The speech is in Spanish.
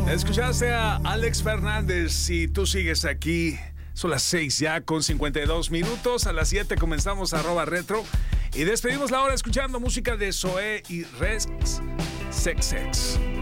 Escuchaste a Alex Fernández y tú sigues aquí. Son las 6 ya con 52 minutos. A las 7 comenzamos @retro y despedimos la hora escuchando música de Zoé y Rex Sex.